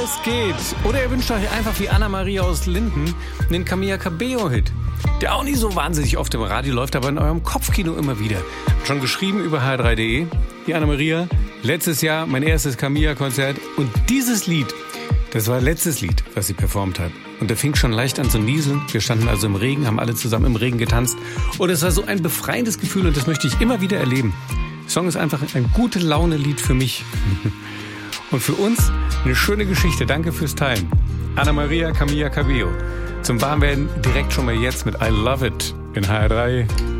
Was geht? Oder ihr wünscht euch einfach wie Anna-Maria aus Linden einen Camila Cabello-Hit, der auch nicht so wahnsinnig oft im Radio läuft, aber in eurem Kopfkino immer wieder. Schon geschrieben über hr3.de. Die Anna-Maria, letztes Jahr mein erstes Camila-Konzert und dieses Lied, das war letztes Lied, was sie performt hat. Und der fing schon leicht an zu nieseln. Wir standen also im Regen, haben alle zusammen im Regen getanzt. Und es war so ein befreiendes Gefühl und das möchte ich immer wieder erleben. Der Song ist einfach ein gute Laune-Lied für mich. Und für uns eine schöne Geschichte. Danke fürs Teilen. Anna-Maria, Camila Cabello. Zum Warmwerden direkt schon mal jetzt mit I Love It in HR3.